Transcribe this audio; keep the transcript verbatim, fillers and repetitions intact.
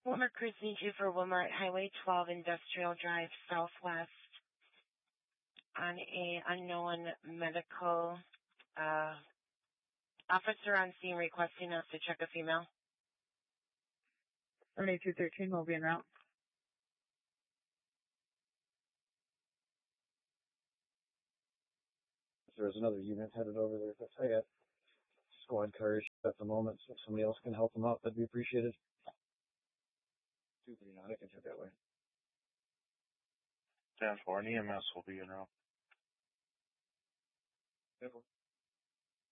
Wilmer Cruz needs you for Wilmer at Highway twelve Industrial Drive Southwest on a unknown medical uh, officer on scene requesting us to check a female. seventy-two thirteen will be en route. If there's another unit headed over there, that's I got squad cars at the moment, so if somebody else can help them out, that'd be appreciated. two three nine, I can head that way. ten four, and E M S will be en route. Careful.